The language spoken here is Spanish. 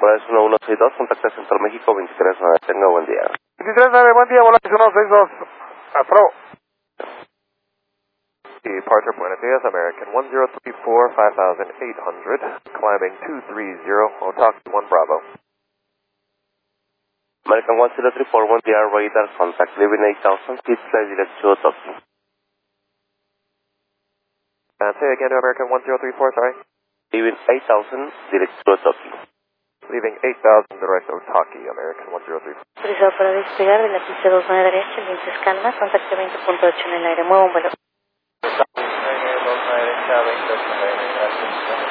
Volaris 1162, contacta Centro México 239, tenga buen día. 239, buen día, Volaris 162, hasta luego. Departure Buenos Dias, American 1034, 5800, climbing 230, Otaki 1 Bravo. American 1034, buen día, radar contact, leaving 8000, please fly direct to Otaki. Say again to American 1034, sorry. Leaving 8000, direct to Otaki. Leaving 8000, direct to Otaki, American 1034. Autorizado para despegar de la pista 29 derecha, el viento es calma, contacto 20.8 en el aire, muevo un vuelo.